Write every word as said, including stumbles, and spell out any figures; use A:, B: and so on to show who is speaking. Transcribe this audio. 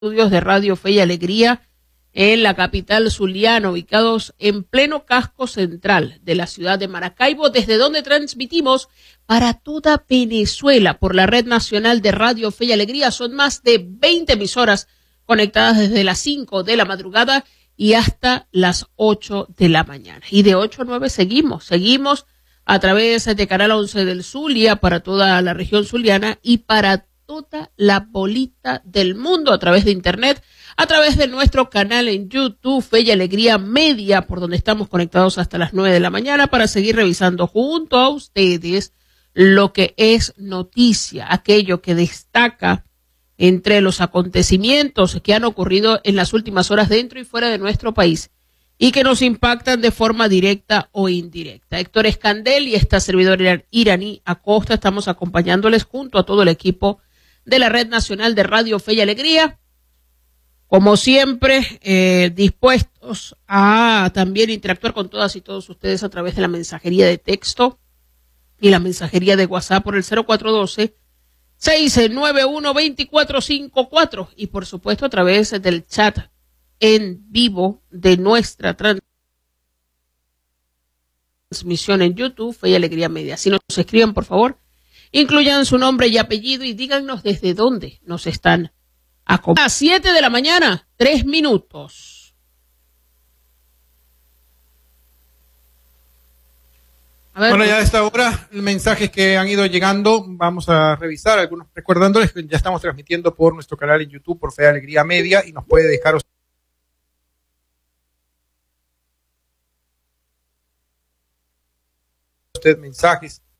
A: estudios de Radio Fe y Alegría en la capital zuliana, ubicados en pleno casco central de la ciudad de Maracaibo, desde donde transmitimos para toda Venezuela por la Red Nacional de Radio Fe y Alegría. Son más de veinte emisoras conectadas desde las cinco de la madrugada y hasta las ocho de la mañana. Y de ocho a nueve seguimos, seguimos a través de Canal once del Zulia para toda la región zuliana y para toda la bolita del mundo a través de internet, a través de nuestro canal en YouTube, Fe y Alegría Media, por donde estamos conectados hasta las nueve de la mañana para seguir revisando junto a ustedes lo que es noticia, aquello que destaca entre los acontecimientos que han ocurrido en las últimas horas dentro y fuera de nuestro país y que nos impactan de forma directa o indirecta. Héctor Escandel y esta servidora Iraní Acosta estamos acompañándoles junto a todo el equipo de la Red Nacional de Radio Fe y Alegría, como siempre, eh, dispuestos a también interactuar con todas y todos ustedes a través de la mensajería de texto y la mensajería de WhatsApp por el cero cuatro uno dos, seis nueve uno, dos cuatro cinco cuatro y por supuesto a través del chat en vivo de nuestra transmisión en YouTube, Fe y Alegría Media. Si nos escriben, por favor, incluyan su nombre y apellido y díganos desde dónde nos están acompañando. A las siete de la mañana, tres minutos.
B: A ver, bueno, ya a esta hora, mensajes que han ido llegando, vamos a revisar algunos, recordándoles que ya estamos transmitiendo por nuestro canal en YouTube, por Fe y Alegría Media, y nos puede dejar usted mensajes